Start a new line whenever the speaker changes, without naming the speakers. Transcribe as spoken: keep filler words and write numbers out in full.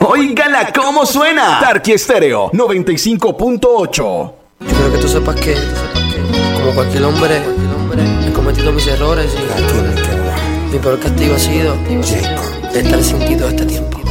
Óigala cómo suena. Tarqui Estéreo noventa y cinco punto ocho.
Yo quiero que tú sepas que, como cualquier hombre, he cometido mis errores y mi peor castigo ha sido estar sin ti todo este tiempo.